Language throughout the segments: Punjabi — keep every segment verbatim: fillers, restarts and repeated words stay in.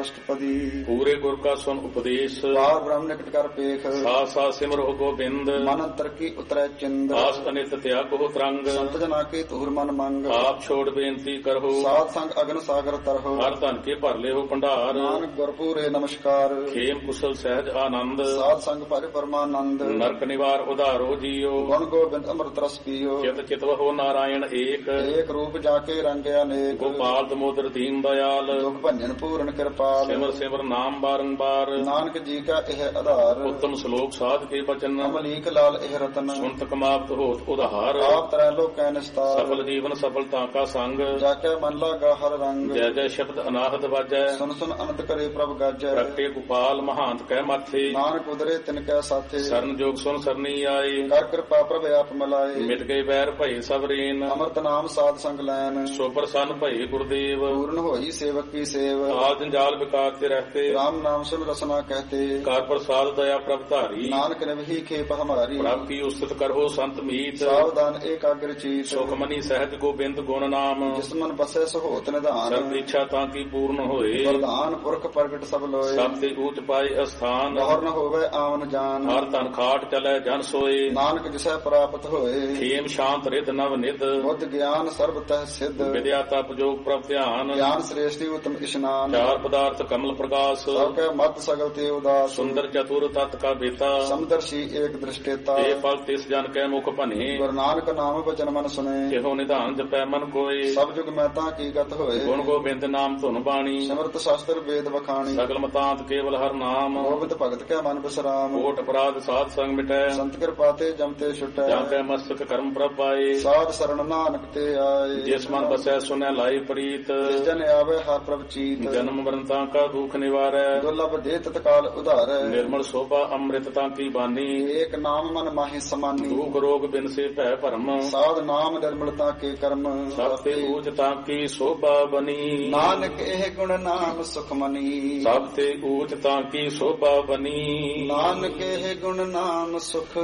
ਅਸ਼ਟਪਦੀ। ਪੂਰੇ ਗੁਰ ਕਾ ਸੁਨ ਉਪਦੇਸ਼, ਬਾਰ ਬ੍ਰਹਮ ਨਿਕਟ ਕਰ ਪੇਖ। ਸਾ ਸਾ ਸਿਮਰੋ ਗੋਬਿੰਦ, ਮਨ ਅੰਤਰ ਕੀ ਉਤਰੈ ਚਿੰਦ। ਆਸ ਅਨਿਤ ਤਿਆਗੋ ਤਰੰਗ, ਸੰਤ ਜਨਾ ਕੇ ਤੂਰ ਮਨ ਮੰਗ। ਆਪ ਛੋੜ ਬੇਨਤੀ ਕਰੋ, ਸਾਧ ਸੰਗ ਅਗਨ ਸਾਗਰ ਤਰਹੁ। ਹਰ ਧਨ ਕੇ ਭਰ ਲਿਓ ਭੰਡਾਰ, ਨਾਨਕ ਗੁਰਪੂਰੇ ਨਮਸਕਾਰ। ਖੇਮ ਕੁਸ਼ਲ ਸਹਿਜ ਆਨੰਦ, ਸਾਧ ਸੰਗ ਭਜ ਪਰਮਾਨੰਦ। ਨਰਕ ਨਿਵਾਰ ਉਧਾਰੋ ਜੀਓ, ਗੁਣ ਗੋਬਿੰਦ ਅੰਮ੍ਰਿਤ ਰਸ ਪੀਓ। ਚਿਤ ਚਿਤਵਹੁ ਨਾਰਾਇਣ ਏਕ, ਏਕ ਰੂਪ ਜਾ ਕੇ ਰੰਗਿਆ ਅਨੇਕ। ਗੋਪਾਲ ਦਮੋਦਰ ਦੀਨ ਦਇਆਲ, ਦੁਖ ਭੰਜਨ ਪੂਰਨ ਕਿਰਪਾਲ। ਸਿਮਰ ਸਿਮਰ ਨਾਮ ਬਾਰੰਬਾਰ, ਨਾਨਕ ਜੀ ਕਾ ਇਹ ਆਧਾਰ। ਉੱਤਮ ਸ਼ਲੋਕ ਸਾਧ ਕੇ ਬਚਨ, ਅਮਲੀਕ ਲਾਲ ਇਹ ਰਤਨ। ਸੁਨਤ ਕਮਾਪਤ ਹੋਤ ਉਧਾਰ, ਆਪ ਤਰੈ ਲੋਕੈ ਨਿਸਤਾਰ। ਸਫਲ ਜੀਵਨ ਸਫਲਤਾ ਕਾ ਸੰਗ, ਜਾ ਕੇ ਮਨ ਲਾਗਾ ਹਰ ਰੰਗ। ਜੈ ਜੈ ਸ਼ਬਦ ਅਨਾਹਦ ਵਾਜੈ, ਸੁਨ ਸੁਨ ਅਨੰਤ ਕਰੇ ਪ੍ਰਭ ਗਾਜੈ। ਪ੍ਰਗਟੇ ਗੋਪਾਲ ਮਹਾਂਤ ਕਹਿ ਮਾਥੇ, ਨਾਨਕ ਉਦਰੇ ਤਿਨ ਕੈ ਸਾਥੇ। ਸਰਨ ਜੋਗ ਸੁਨ ਸਰਨੀ ਆਏ, ਕਰ ਕਿਰਪਾ ਪ੍ਰਭ ਆਪ ਮਲਾਏ। ਮਿਟ ਗਏ ਵੈਰ ਭਏ ਸਭ ਰੇਨ, ਅੰਮ੍ਰਿਤ ਨਾਮ ਸਾਧ ਸੰਗ ਲੈਨ। ਸੋ ਪ੍ਰਸੰਨ ਭਏ ਗੁਰਦੇਵ, ਪੂਰਨ ਹੋਈ ਸੇਵਕ ਕੀ ਸੇਵ। ਆਦ ਜੰਜਾਲ ਵਿਕਾਰ ਤੇ ਰਹਤੇ, ਰਾਮ ਨਾਮ ਸੁਨ ਰਸਨਾ ਕਹਤੇ। ਕਰ ਪ੍ਰਸਾਦ ਦਇਆ ਪ੍ਰਭ ਧਾਰੀ, ਨਾਨਕ ਨਿਵਹੀ ਖੇਪ ਹਮਾਰੀ। ਪ੍ਰਭ ਕੀ ਉਸਤਤ ਕਰੋ ਸੰਤ ਮੀਤ, ਸਾਵਧਾਨ ਏਕਾਗਰ ਚੀਤ। ਸੁਖਮਨੀ ਸਹਿਜ ਗੋਬਿੰਦ ਗੁਣ ਨਾਮ, ਜਿਸ ਮਨ ਬਸੈ ਸਹੋਤ ਨਿਧਾਨ। ਸਰਬ ਇੱਛਾ ਤਾਂ ਕੀ ਪੂਰਨ ਹੋਏ, ਵਰਦਾਨ ਪੁਰਖ ਪ੍ਰਗਟ ਸਭ ਲੋਏ। ਸਭ ਤੇ ਊਚ ਪਾਏ ਅਸਥਾਨ, ਬਹੁਰ ਨ ਹੋਵੇ ਆਵਨ ਜਾਨ। ਹਰ ਧਨ ਖਾਟ ਚਲੈ ਜਨ ਸੋਏ, ਨਾਨਕ ਜਿਸੈ ਪ੍ਰਾਪਤ ਹੋਏ। ਖੇਮ ਸ਼ਾਂਤ ਰਿਧ ਨਵ ਨਿਧ, ਬੁੱਧ ਗਿਆਨ ਸਰਬ ਤਹਿ ਸਿੱਧ। ਵਿਦਿਆ ਤਪ ਜੋਗ ਪ੍ਰਭ ਧਿਆਨ, ਗਿਆਨ ਸ੍ਰੇਸ਼ਟੀ ਉਤਮ ਇਸ਼ਨਾਨ। ਚਾਰ ਪਦਾਰਥ ਕਮਲ ਪ੍ਰਕਾਸ਼, ਸਭ ਕੈ ਮਤ ਸਗਲ ਤੇ ਉਦਾਸ। ਸੁੰਦਰ ਚਤੁਰ ਤਤ ਕਾ ਬੇਤਾ, ਸਮਦਰਸ਼ੀ ਏਕ ਦ੍ਰਿਸ਼ਟੇਤਾ। ਇਹ ਫਲ ਤਿਸ ਜਨ ਕੈ ਮੁਖ ਭਨੇ, ਗੁਰੂ ਨਾਨਕ ਨਾਮ ਬਚਨ ਮਨ ਸੁਨੇ। ਇਹੋ ਨਿਧਾਨ ਜਪੈ ਮਨ ਕੋਏ, ਸਭ ਜੁਗ ਮੈਂ ਤਾਂ ਕੀ ਗਤ ਹੋਏ। ਗੁਣ ਗੋਬਿੰਦ ਨਾਮ ਧੁਨ ਬਾਣੀ, ਸਿਮਰਤ ਸ਼ਾਸਤਰ ਵੇਦ ਵਖਾਣੀ। ਸਗਲ ਮਤਾਂਤ ਕੇਵਲ ਹਰ ਨਾਮ, ਗੋਬਿੰਦ ਭਗਤ ਕੈ ਮਨ ਬਿਸਰਾਮ। ਕੋਟ ਅਪਰਾਧ ਸਾਧ ਸੰਗ ਮਿਟੈ, ਸੰਤ ਕਿਰਪਾ ਤੇ ਜਮ ਤੇ ਛੁਟੈ। ਜਾਂ ਕੈ ਮਸਤਕ ਕਰਮ ਪ੍ਰਭ ਪਾਏ, ਸਾਧ ਸਰਣ ਨਾਨਕ ਤੇ ਆਏ। ਜਿਸ ਮਨ ਬਸੈ ਸੁਨੈ ਲਾਈ ਪ੍ਰੀਤ, ਜਿਸ ਜਨ ਆਵੇ ਹਰ ਪ੍ਰਭ ਚੀਤ। ਜਨਮ ਮਰਨ ਤਾਂ ਕਾ ਦੁਖ ਨਿਵਾਰੈ, ਦੁਰਲਭ ਦੇ ਤਤਕਾਲ ਉਧਾਰੈ। ਨਿਰਮਲ ਸੋਭਾ ਅੰਮ੍ਰਿਤ ਤਾਂ ਕੀ ਬਾਨੀ, ਏਕ ਨਾਮ ਮਨ ਮਾਹੀ ਸਮਾਨੀ। ਦੁਖ ਰੋਗ ਬਿਨ ਸੇ ਭੈ ਭਰਮ, ਸਾਧ ਨਾਮ ਨਿਰਮਲਤਾ ਕੇ ਕਰਮ। ਸਭ ਤੇ ਊਚ ਤਾਂ ਕੀ ਸੋਭਾ ਬਨੀ, ਨਾਨਕ ਇਹ ਗੁਣ ਨਾਮ ਸੁਖ ਮਨੀ। ਸਭ ਤੇ ਊਚ ਤਾਂ ਕੀ ਸੋਭਾ ਬਨੀ, ਨਾਨਕ ਇਹ ਗੁਣ ਨਾਮ ਸੁਖ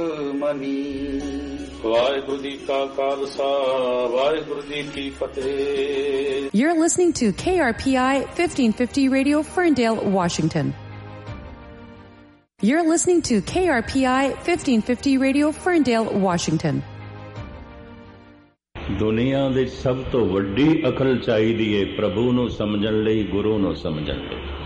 ਮਨੀ। ਵਾਹਿਗੁਰੂ ਜੀ ਕਾ ਖਾਲਸਾ, ਵਾਹਿਗੁਰੂ ਜੀ ਕੀ ਫਤਿਹ। You're listening to K R P I fifteen fifty Radio, Ferndale, Washington. You're listening to K R P I fifteen fifty Radio, Ferndale, Washington. ਦੁਨੀਆ ਵਿੱਚ ਸਭ ਤੋਂ ਵੱਡੀ ਅਕਲ ਚਾਹੀਦੀ ਏ ਪ੍ਰਭੂ ਨੂੰ ਸਮਝਣ ਲਈ, ਗੁਰੂ ਨੂੰ ਸਮਝਣ ਲਈ।